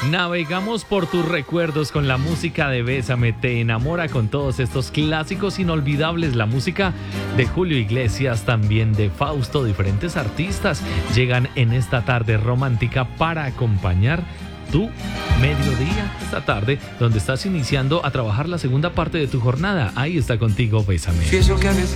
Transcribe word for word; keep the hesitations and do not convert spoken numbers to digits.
Navegamos por tus recuerdos con la música de Bésame, te enamora con todos estos clásicos inolvidables. La música de Julio Iglesias, también de Fausto, diferentes artistas llegan en esta tarde romántica para acompañar tu mediodía, esta tarde, donde estás iniciando a trabajar la segunda parte de tu jornada. Ahí está contigo Bésame.